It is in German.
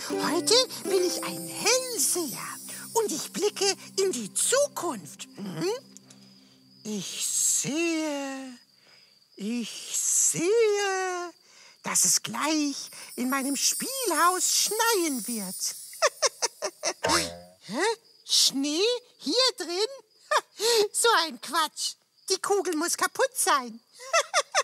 Heute bin ich ein Hellseher und ich blicke in die Zukunft. Ich sehe, dass es gleich in meinem Spielhaus schneien wird. Hä? Schnee? Hier drin? So ein Quatsch. Die Kugel muss kaputt sein.